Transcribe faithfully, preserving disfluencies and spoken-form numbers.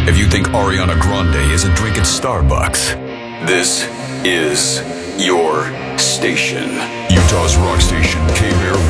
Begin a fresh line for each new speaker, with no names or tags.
If you think Ariana Grande is a drink at Starbucks, this is your station. Utah's rock station, K-Bear